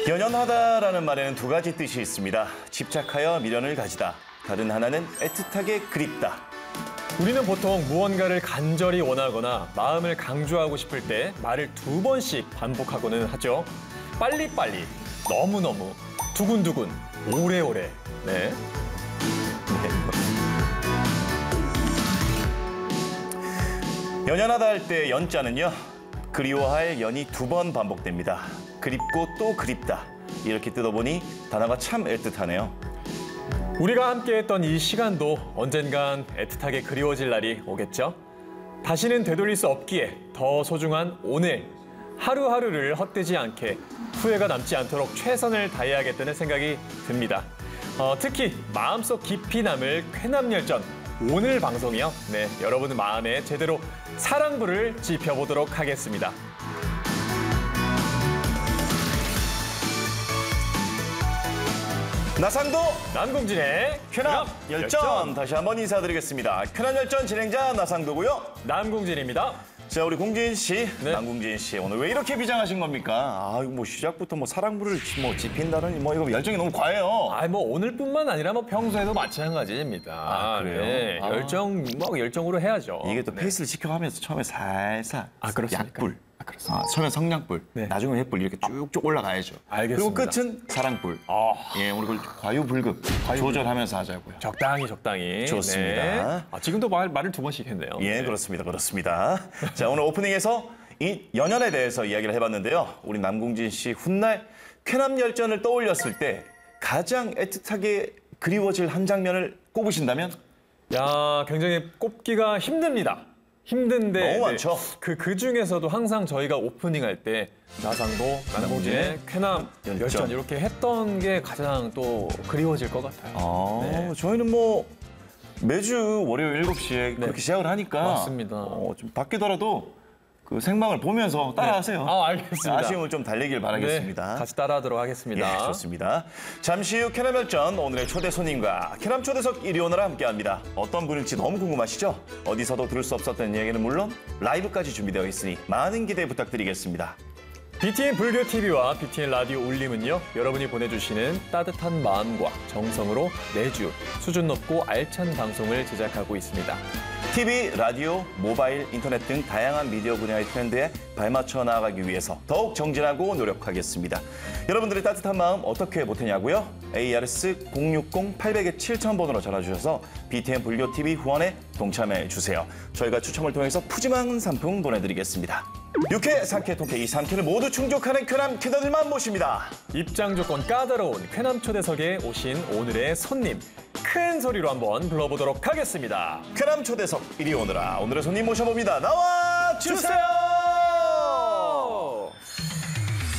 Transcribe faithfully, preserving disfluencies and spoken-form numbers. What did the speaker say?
연연하다라는 말에는 두 가지 뜻이 있습니다. 집착하여 미련을 가지다. 다른 하나는 애틋하게 그립다. 우리는 보통 무언가를 간절히 원하거나 마음을 강조하고 싶을 때 말을 두 번씩 반복하고는 하죠. 빨리빨리, 너무너무, 두근두근, 오래오래. 네. 연연하다 할 때 연자는요. 그리워할 연이 두 번 반복됩니다. 그립고 또 그립다. 이렇게 뜯어보니 단어가 참 애틋하네요. 우리가 함께했던 이 시간도 언젠간 애틋하게 그리워질 날이 오겠죠? 다시는 되돌릴 수 없기에 더 소중한 오늘, 하루하루를 헛되지 않게 후회가 남지 않도록 최선을 다해야겠다는 생각이 듭니다. 어, 특히 마음속 깊이 남을 쾌남열전, 오늘 방송이요. 네, 여러분의 마음에 제대로 사랑불을 지펴보도록 하겠습니다. 나상도 남궁진의 쾌남 열전 다시 한번 인사드리겠습니다. 쾌남 열전 진행자 나상도고요. 남궁진입니다. 자, 우리 궁진 씨, 네. 남궁진 씨 오늘 왜 이렇게 비장하신 겁니까? 아, 이거 뭐 시작부터 뭐 사랑불을 뭐 지핀다는 뭐 이거 열정이 너무 과해요. 아, 뭐 오늘뿐만 아니라 뭐 평소에도 마찬가지입니다. 아, 그래요? 네, 아. 열정 뭐 열정으로 해야죠. 이게 또 네. 페이스를 지켜가면서 처음에 살살 아, 그렇습니까? 약불, 아, 그렇습니다. 아, 처음에 성냥불, 네. 나중에 횃불 이렇게 쭉쭉 올라가야죠. 알겠습니다. 그리고 끝은 사랑불. 아, 예, 우리 그걸 과유불급 조절하면서 하자고요. 적당히 적당히. 좋습니다. 네. 아, 지금도 말, 말을 두 번씩 했네요. 예, 네. 그렇습니다. 그렇습니다. 자, 오늘 오프닝에서 이 연연에 대해서 이야기를 해봤는데요. 우리 남궁진 씨 훗날 쾌남 열전을 떠올렸을 때 가장 애틋하게 그리워질 한 장면을 꼽으신다면? 야, 굉장히 꼽기가 힘듭니다. 힘든데 너무 많죠? 그, 그 중에서도 항상 저희가 오프닝 할 때 나상도, 남궁진의 쾌남 열전. 열전 이렇게 했던 게 가장 또 그리워질 것 같아요. 아, 네. 저희는 뭐 매주 월요일 일곱 시에 그렇게 시작을 하니까 맞습니다. 어, 좀 바뀌더라도 그 생방을 보면서 따라하세요. 아, 알겠습니다. 아쉬움을 좀 달래길 바라겠습니다. 네, 같이 따라하도록 하겠습니다. 예, 좋습니다. 잠시 후 쾌남 열전 오늘의 초대 손님과 쾌남 초대석 일 위 오너라 함께합니다. 어떤 분일지 너무 궁금하시죠? 어디서도 들을 수 없었던 이야기는 물론 라이브까지 준비되어 있으니 많은 기대 부탁드리겠습니다. 비티엔 불교티비와 비티엔 라디오 울림은요, 여러분이 보내주시는 따뜻한 마음과 정성으로 매주 수준 높고 알찬 방송을 제작하고 있습니다. 티비, 라디오, 모바일, 인터넷 등 다양한 미디어 분야의 트렌드에 발맞춰 나아가기 위해서 더욱 정진하고 노력하겠습니다. 여러분들의 따뜻한 마음 어떻게 보태냐고요? 에이아르에스 공육공 팔공공 칠천 번으로 전화주셔서 비티엔 불교티비 후원에 동참해 주세요. 저희가 추첨을 통해서 푸짐한 상품 보내드리겠습니다. 육 회, 삼 회, 통쾌 이 삼 회를 모두 충족하는 쾌남 퀴너들만 모십니다. 입장 조건 까다로운 쾌남 초대석에 오신 오늘의 손님, 큰 소리로 한번 불러보도록 하겠습니다. 쾌남 초대석 일 위 오너라 오늘의 손님 모셔봅니다. 나와 주세요.